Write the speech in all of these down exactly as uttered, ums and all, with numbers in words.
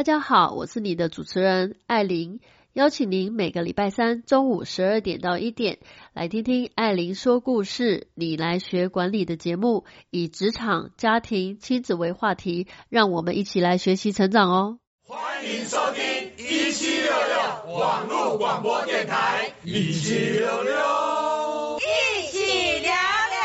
大家好，我是你的主持人艾琳，邀请您每个礼拜三中午十二点到一点来听听艾琳说故事，你来学管理的节目，以职场、家庭、亲子为话题，让我们一起来学习成长哦。 欢迎收听一七六六网络广播电台，一七六六一起聊聊。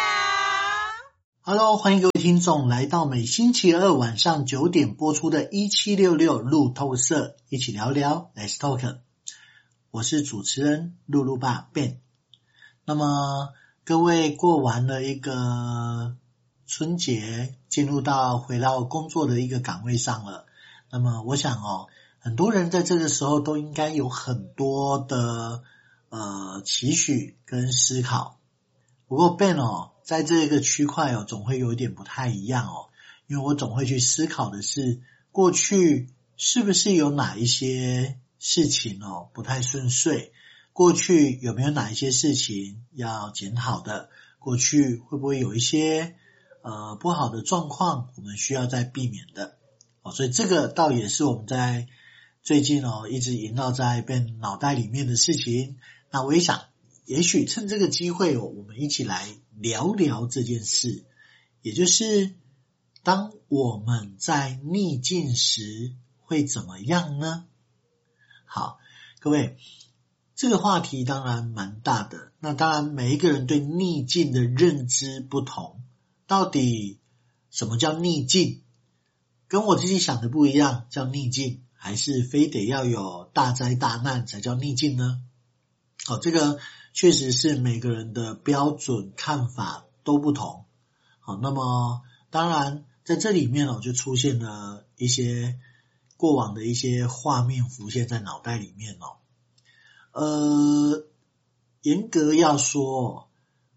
Hello， 欢迎各位听众来到每星期二晚上九点播出的一七六六路透社，一起聊聊 Let's Talk。我是主持人露露爸 Ben。那么各位过完了一个春节，进入到回到工作的一个岗位上了。那么我想哦，很多人在这个时候都应该有很多的呃期许跟思考。不过 Ben 哦，在这个区块哦，总会有一点不太一样哦，因为我总会去思考的是，过去是不是有哪一些事情哦不太顺遂，过去有没有哪一些事情要检讨的，过去会不会有一些呃不好的状况我们需要再避免的。哦，所以这个倒也是我们在最近哦一直萦绕在Ben脑袋里面的事情。那我也想也许趁这个机会哦，我们一起来聊聊这件事，也就是当我们在逆境时会怎么样呢？好，各位，这个话题当然蛮大的，那当然每一个人对逆境的认知不同，到底什么叫逆境？跟我自己想的不一样，叫逆境，还是非得要有大灾大难才叫逆境呢？好，这个确实是每个人的标准看法都不同。好，那么当然在这里面哦，就出现了一些过往的一些画面浮现在脑袋里面哦。呃，严格要说，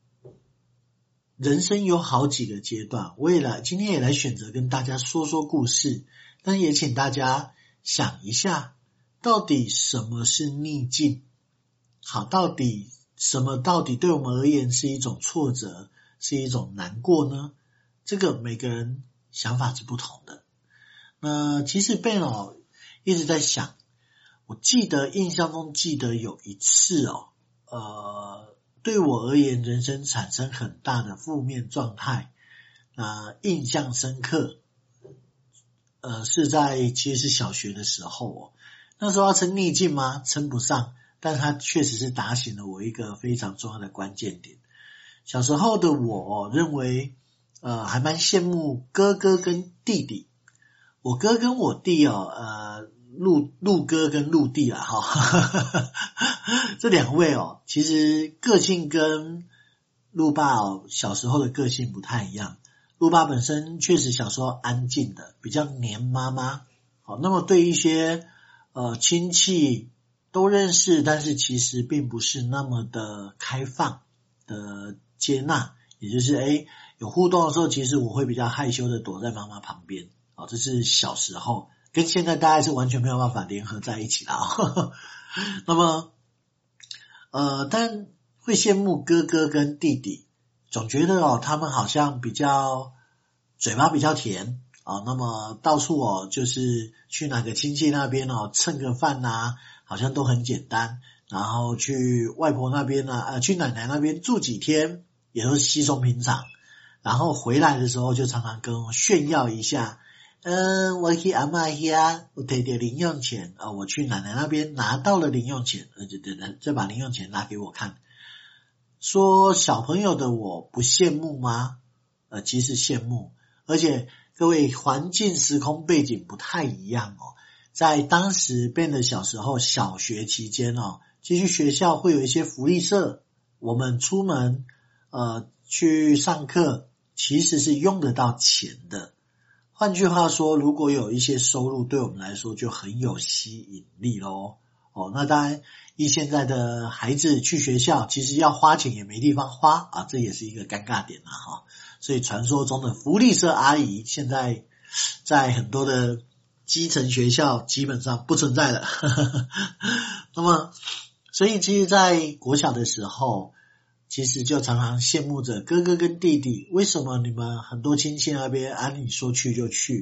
人生有好几个阶段，我也来今天也来选择跟大家说说故事，但也请大家想一下，到底什么是逆境？好，到底什么到底对我们而言是一种挫折，是一种难过呢？这个每个人想法是不同的。那其实 Ben 哦一直在想，我记得印象中记得有一次哦，呃，对我而言人生产生很大的负面状态，那印象深刻，呃，是在其实是小学的时候哦，那时候要称逆境吗？称不上。但它确实是打醒了我一个非常重要的关键点。小时候的我、哦、认为呃还蛮羡慕哥哥跟弟弟。我哥跟我弟哦呃陆陆哥跟陆弟啦哈，这两位哦其实个性跟陆爸哦小时候的个性不太一样。陆爸本身确实小时候安静的，比较黏妈妈。好，那么对一些呃亲戚都认识，但是其实并不是那么的开放的接纳，也就是诶有互动的时候，其实我会比较害羞的躲在妈妈旁边。哦，这是小时候，跟现在大概是完全没有办法联合在一起的啊。那么呃但会羡慕哥哥跟弟弟，总觉得哦他们好像比较嘴巴比较甜啊，那么到处哦就是去哪个亲戚那边哦蹭个饭啊，好像都很简单，然后去外婆那边呢、啊，呃，去奶奶那边住几天也都是稀松平常，然后回来的时候就常常跟我炫耀一下，嗯、呃，我去阿嬷家，我摕到零用钱啊、呃，我去奶奶那边拿到了零用钱，呃，对对对，再把零用钱拿给我看，说小朋友的我不羡慕吗？呃，其实羡慕，而且各位环境时空背景不太一样哦。在当时变得小时候小学期间哦，其实学校会有一些福利社，我们出门呃去上课其实是用得到钱的。换句话说，如果有一些收入对我们来说就很有吸引力咯。哦，那当然以现在的孩子去学校其实要花钱也没地方花啊，这也是一个尴尬点啦哈。所以传说中的福利社阿姨现在在很多的基层学校基本上不存在了。那么所以其实在国小的时候，其实就常常羡慕着哥哥跟弟弟，为什么你们很多亲戚那边按你说去就去，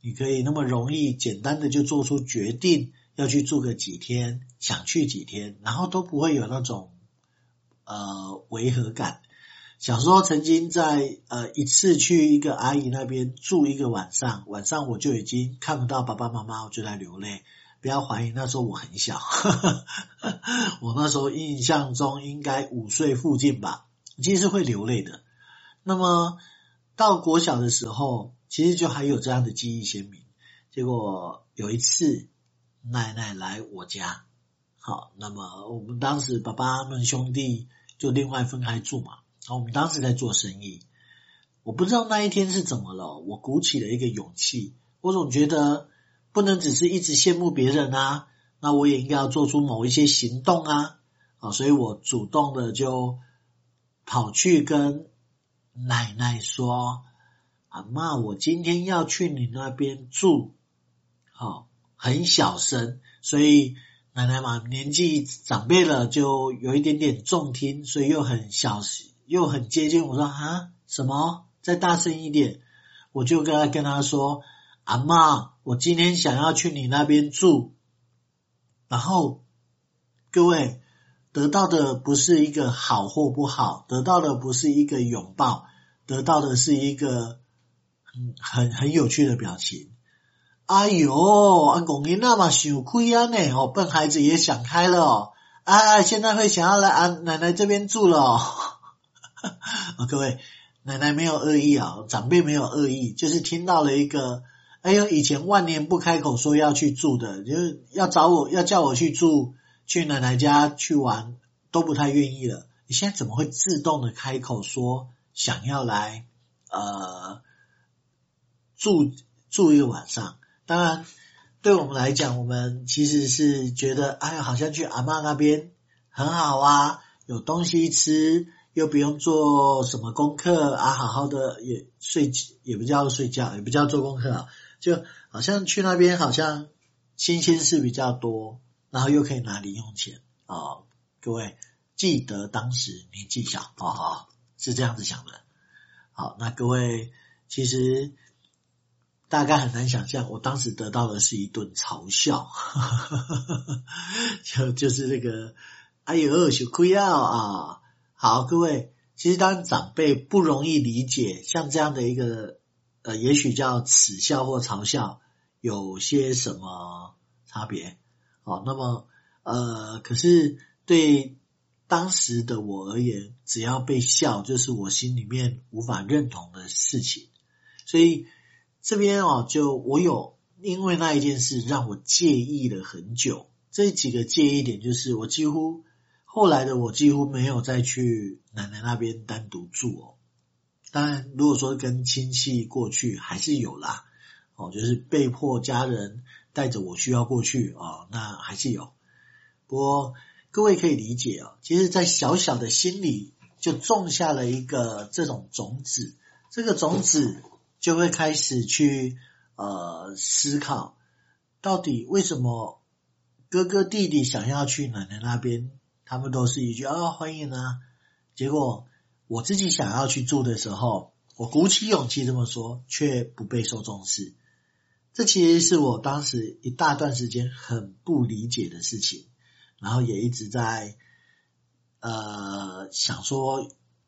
你可以那么容易简单的就做出决定，要去住个几天，想去几天，然后都不会有那种呃违和感。小时候曾经在呃一次去一个阿姨那边住一个晚上，晚上我就已经看不到爸爸妈妈，我就在流泪。不要怀疑，那时候我很小，我那时候印象中应该五岁附近吧，其实是会流泪的。那么到国小的时候，其实就还有这样的记忆鲜明。结果有一次奶奶来我家，好，那么我们当时爸爸们兄弟就另外分开住嘛，然后我们当时在做生意，我不知道那一天是怎么了，我鼓起了一个勇气，我总觉得不能只是一直羡慕别人啊，那我也应该要做出某一些行动啊，啊，所以我主动的就跑去跟奶奶说，阿嬷，我今天要去你那边住，好，很小声，所以奶奶嘛年纪长辈了，就有一点点重听，所以又很小，又很接近我说啊，什么？再大声一点，我就跟他跟他说，阿嬷，我今天想要去你那边住。然后各位得到的不是一个好或不好，得到的不是一个拥抱，得到的是一个很很很有趣的表情。哎呦，啊公囡仔嘛想开啊呢，哦，笨孩子也想开了哦，啊，现在会想要来啊奶奶这边住了哦。哦各位，奶奶没有恶意啊，长辈没有恶意，就是听到了一个，哎呦，以前万年不开口说要去住的，就是要找我，要叫我去住，去奶奶家去玩，都不太愿意了。你现在怎么会自动的开口说想要来呃住住一个晚上？当然，对我们来讲，我们其实是觉得，哎呀，好像去阿嬷那边很好啊，有东西吃。又不用做什么功课啊，好好的也睡，也不叫睡觉，也不叫做功课啊，就好像去那边好像新鲜事比较多，然后又可以拿零用钱啊、哦。各位记得当时年纪小啊、哦，是这样子想的。好，那各位其实大概很难想象，我当时得到的是一顿嘲笑，就就是那个哎呦小亏啊啊。好，各位，其实当长辈不容易理解，像这样的一个呃，也许叫耻笑或嘲笑，有些什么差别？好，那么呃，可是对当时的我而言，只要被笑，就是我心里面无法认同的事情。所以这边哦，就我有因为那一件事让我介意了很久。这几个介意点就是我几乎。后来的我几乎没有再去奶奶那边单独住哦，当然如果说跟亲戚过去还是有啦，哦，就是被迫家人带着我需要过去哦，那还是有。不过各位可以理解哦，其实在小小的心里就种下了一个这种种子，这个种子就会开始去呃思考，到底为什么哥哥弟弟想要去奶奶那边。他们都是一句啊欢迎啊，结果我自己想要去住的时候，我鼓起勇气这么说，却不被受重视。这其实是我当时一大段时间很不理解的事情，然后也一直在呃想说，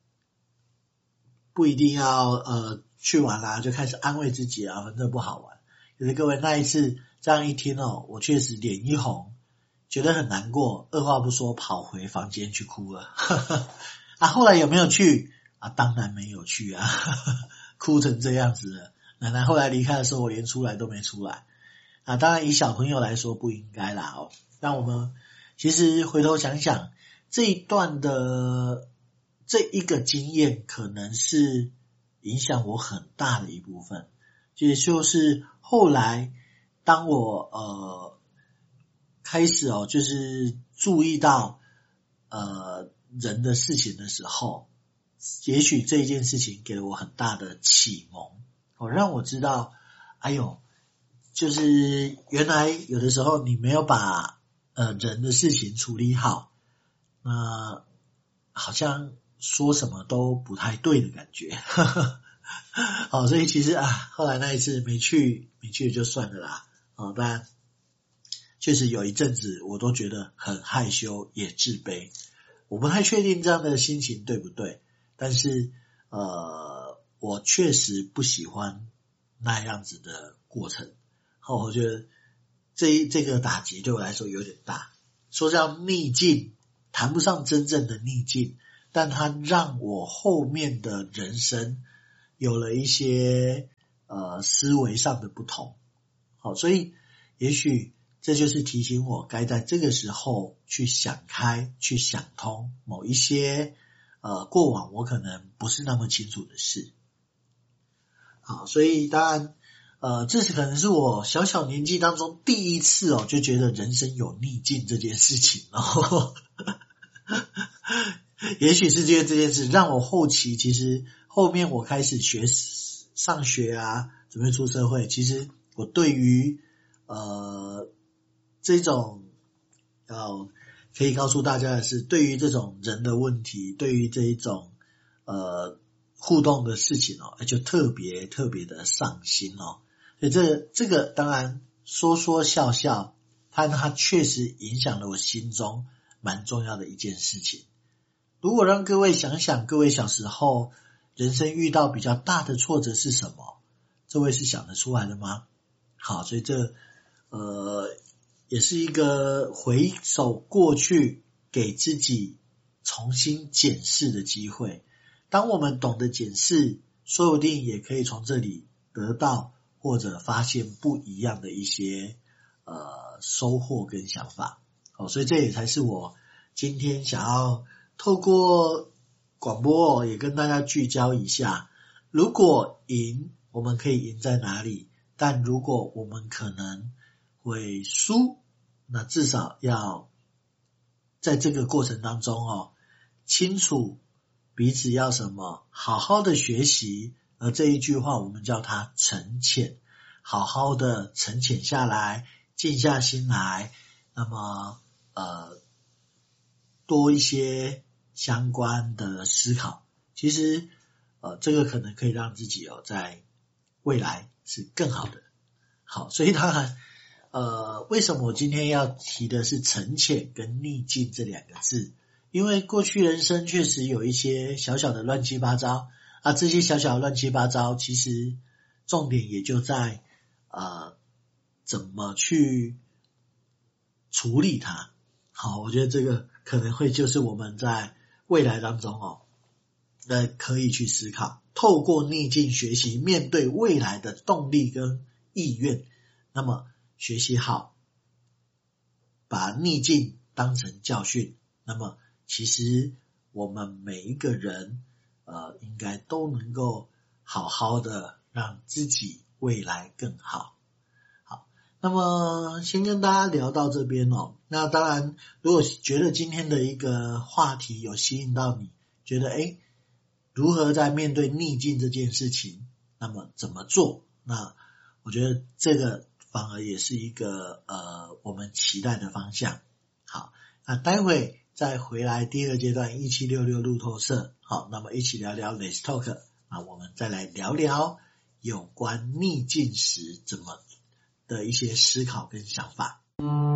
不一定要呃去玩啦、啊，就开始安慰自己啊，反正不好玩。可是各位那一次这样一听哦，我确实脸一红。觉得很难过，二话不说跑回房间去哭了。啊，后来有没有去啊？当然没有去啊，哭成这样子了。奶奶后来离开的时候，我连出来都没出来。啊，当然以小朋友来说不应该啦哦。让我们其实回头想想，这一段的这一个经验，可能是影响我很大的一部分。也就是后来当我呃。开始哦，就是注意到呃人的事情的时候，也许这一件事情给了我很大的启蒙，哦，让我知道，哎呦，就是原来有的时候你没有把呃人的事情处理好，那、呃、好像说什么都不太对的感觉。 好，所以其实啊，后来那一次没去，没去就算了啦。哦，当然，确实有一阵子我都觉得很害羞，也自卑。我不太确定这样的心情对不对，但是呃，我确实不喜欢那样子的过程。好，我觉得这一这个打击对我来说有点大。说叫逆境，谈不上真正的逆境，但它让我后面的人生有了一些呃思维上的不同。好，所以也许这就是提醒我该在这个时候去想开，去想通某一些呃过往我可能不是那么清楚的事。好，所以当然呃这是可能是我小小年纪当中第一次哦就觉得人生有逆境这件事情哦。也许是因为这件事让我后期其实后面我开始学上学啊，准备出社会，其实我对于呃这种呃可以告诉大家的是，对于这种人的问题，对于这一种呃互动的事情哦，就特别特别的上心哦。所以这这个当然说说笑笑，但它确实影响了我心中蛮重要的一件事情。如果让各位想想，各位小时候人生遇到比较大的挫折是什么？这位是想得出来的吗？好，所以这呃也是一个回首过去，给自己重新检视的机会。当我们懂得检视，说不定也可以从这里得到或者发现不一样的一些呃收获跟想法。好，所以这也才是我今天想要透过广播哦，也跟大家聚焦一下，如果赢，我们可以赢在哪里？但如果我们可能会输，那至少要在这个过程当中哦，清楚彼此要什么，好好的学习。而这一句话我们叫它沉潜，好好的沉潜下来，静下心来，那么呃多一些相关的思考，其实呃这个可能可以让自己哦在未来是更好的。好，所以当然呃为什么我今天要提的是沉潜跟逆境这两个字？因为过去人生确实有一些小小的乱七八糟啊，这些小小的乱七八糟其实重点也就在呃怎么去处理它。好，我觉得这个可能会就是我们在未来当中哦，呃，可以去思考，透过逆境学习，面对未来的动力跟意愿。那么学习好，把逆境当成教训，那么其实我们每一个人呃，应该都能够好好的让自己未来更好。好，那么先跟大家聊到这边哦。那当然，如果觉得今天的一个话题有吸引到你，觉得诶如何在面对逆境这件事情，那么怎么做？那我觉得这个反而也是一个呃我们期待的方向。好，那待会再回来第二阶段一七六六路透社，好，那么一起聊聊 Let's Talk， 那我们再来聊聊有关逆境时怎么的一些思考跟想法。